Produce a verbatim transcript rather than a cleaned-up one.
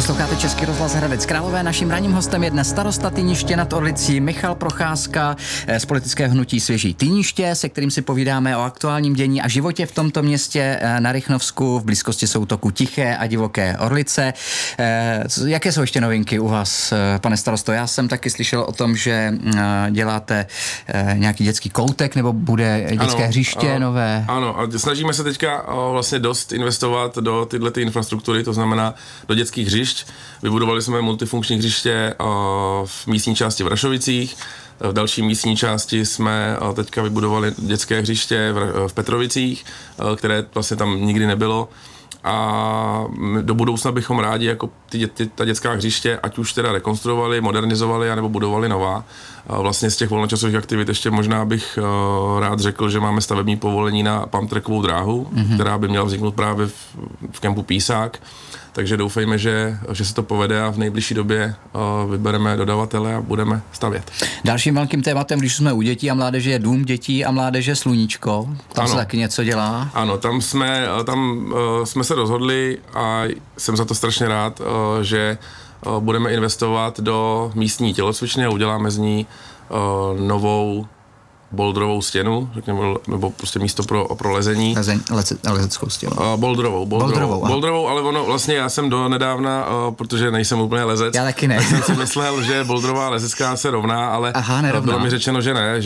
Posloucháte Český rozhlas Hradec Králové. Naším ranním hostem je dnes starosta Týniště nad Orlicí Michal Procházka z politického hnutí Svěží Týniště, se kterým si povídáme o aktuálním dění a životě v tomto městě na Rychnovsku v blízkosti soutoku Tiché a Divoké Orlice. Jaké jsou ještě novinky u vás, pane starosto? Já jsem taky slyšel o tom, že děláte nějaký dětský koutek nebo bude dětské ano, hřiště a, nové. Ano, a snažíme se teďka vlastně dost investovat do tyhle ty infrastruktury, to znamená do dětských hřišť. Vybudovali jsme multifunkční hřiště v místní části v Rašovicích, v další místní části jsme teďka vybudovali dětské hřiště v Petrovicích, které vlastně tam nikdy nebylo. A do budoucna bychom rádi jako ty, ty, ta dětská hřiště, ať už teda rekonstruovali, modernizovali, anebo budovali nová. A vlastně z těch volnočasových aktivit ještě možná bych uh, rád řekl, že máme stavební povolení na pumptrackovou dráhu, mm-hmm. která by měla vzniknout právě v, v kempu Písák. Takže doufejme, že, že se to povede a v nejbližší době uh, vybereme dodavatele a budeme stavět. Dalším velkým tématem, když jsme u dětí a mládeže, je Dům dětí a mládeže Sluníčko. Tam ano. se taky něco dělá. Ano, tam jsme, tam, uh, jsme se rozhodli a jsem za to strašně rád, uh, že uh, budeme investovat do místní tělocvičny a uděláme z ní uh, novou boulderovou stěnu, řekněme, nebo prostě místo pro, pro lezení. Lezeň, leze, lezeckou stěnu. Uh, boulderovou, boulderovou, boulderovou, ale ono vlastně já jsem do nedávna, uh, protože nejsem úplně lezec, já taky ne. tak jsem si myslel, že boulderová lezecká se rovná, ale Aha, nerovná. Bylo mi řečeno, že ne, že